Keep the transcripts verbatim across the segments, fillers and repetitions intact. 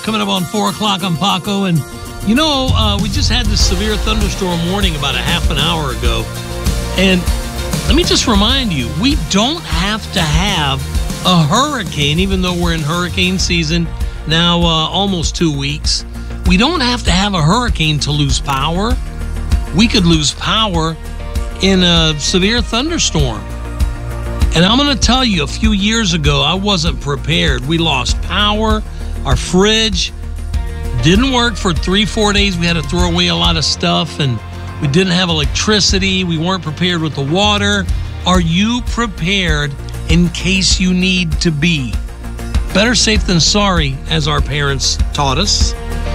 coming up on four o'clock on Paco. And, you know, uh, we just had this severe thunderstorm warning about a half an hour ago. And let me just remind you, we don't have to have a hurricane, even though we're in hurricane season now uh, almost two weeks. We don't have to have a hurricane to lose power. We could lose power in a severe thunderstorm. And I'm going to tell you, a few years ago, I wasn't prepared. We lost power. Our fridge didn't work for three, four days. We had to throw away a lot of stuff, and we didn't have electricity. We weren't prepared with the water. Are you prepared in case you need to be? Better safe than sorry, as our parents taught us.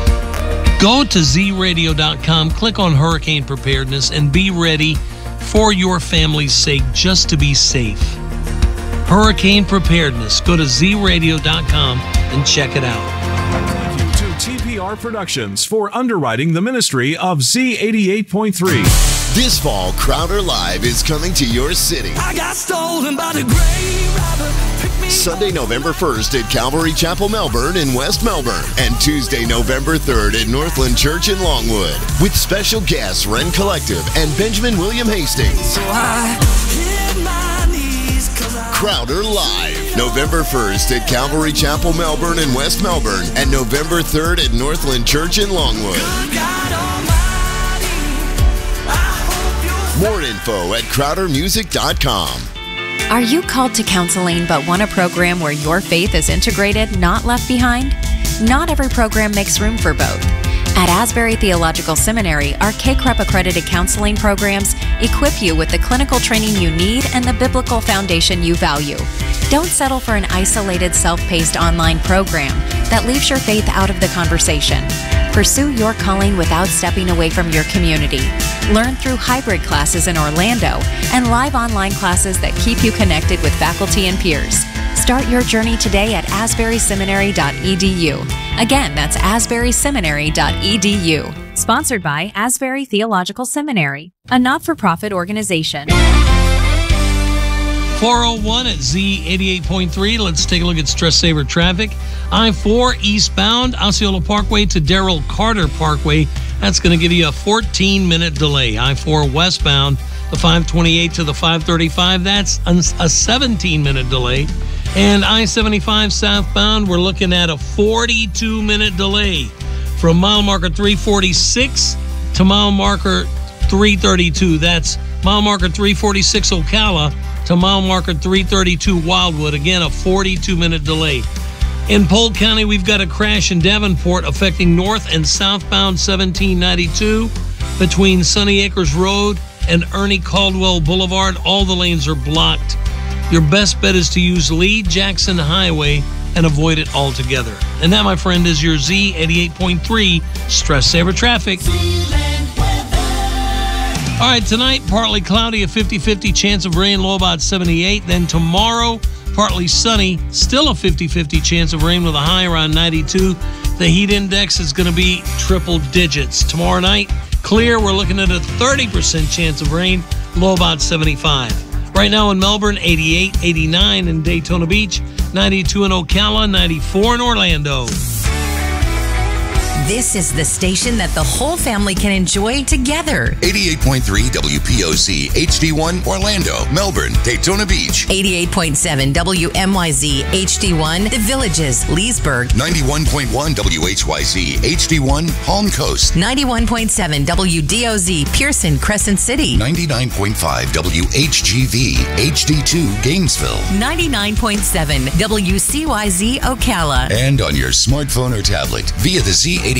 Go to z radio dot com, click on Hurricane Preparedness, and be ready for your family's sake, just to be safe. Hurricane Preparedness. Go to z radio dot com and check it out. Thank you to T P R Productions for underwriting the ministry of Z eighty-eight point three. This fall, Crowder Live is coming to your city. I got stolen by the grave robber. Sunday, November first at Calvary Chapel, Melbourne in West Melbourne, and Tuesday, November third at Northland Church in Longwood, with special guests Ren Collective and Benjamin William Hastings. So I hit my knees 'cause I... Crowder Live, November first at Calvary Chapel, Melbourne in West Melbourne, and November third at Northland Church in Longwood. Good God Almighty, I hope you're... More info at crowder music dot com. Are you called to counseling but want a program where your faith is integrated, not left behind? Not every program makes room for both. At Asbury Theological Seminary, our K C R E P accredited counseling programs equip you with the clinical training you need and the biblical foundation you value. Don't settle for an isolated, self-paced online program that leaves your faith out of the conversation. Pursue your calling without stepping away from your community. Learn through hybrid classes in Orlando and live online classes that keep you connected with faculty and peers. Start your journey today at asbury seminary dot e d u. Again, that's asbury seminary dot e d u. Sponsored by Asbury Theological Seminary, a not-for-profit organization. four oh one at Z eighty-eight point three. Let's take a look at Stress Saver traffic. I four eastbound, Osceola Parkway to Darrell Carter Parkway. That's going to give you a fourteen minute delay. I four westbound, the five twenty-eight to the five thirty-five. That's a seventeen minute delay. And I seventy-five southbound, we're looking at a forty-two minute delay from mile marker three forty-six to mile marker three thirty-two. That's mile marker three forty-six Ocala to mile marker three thirty-two Wildwood. Again, a forty-two minute delay. In Polk County, we've got a crash in Davenport affecting north and southbound seventeen ninety-two between Sunny Acres Road and Ernie Caldwell Boulevard. All the lanes are blocked. Your best bet is to use Lee Jackson Highway and avoid it altogether. And that, my friend, is your Z eighty-eight point three Stress Saver traffic. All right, tonight, partly cloudy, a fifty-fifty chance of rain, low about seventy-eight. Then tomorrow, partly sunny, still a fifty-fifty chance of rain with a high around ninety-two. The heat index is going to be triple digits. Tomorrow night, clear, we're looking at a thirty percent chance of rain, low about seventy-five. Right now in Melbourne, eighty-eight, eighty-nine in Daytona Beach, ninety-two in Ocala, ninety-four in Orlando. This is the station that the whole family can enjoy together. eighty-eight point three W P O Z H D one Orlando, Melbourne, Daytona Beach. eighty-eight point seven W M Y Z H D one The Villages, Leesburg. ninety-one point one W H Y Z H D one Palm Coast. ninety-one point seven W D O Z Pearson, Crescent City. ninety-nine point five W H G V H D two Gainesville. ninety-nine point seven W C Y Z Ocala. And on your smartphone or tablet via the Z eighty-eight